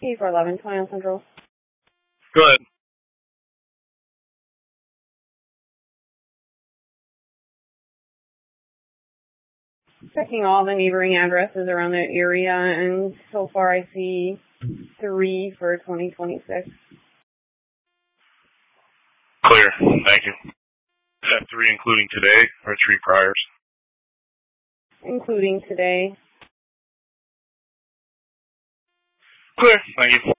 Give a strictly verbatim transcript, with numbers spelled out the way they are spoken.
K four eleven, twenty on Central. Go ahead. Checking all the neighboring addresses around that area, and so far I see three for twenty twenty-six. Clear. Thank you. Is that three including today or three priors? Including today. Clear. Thank you.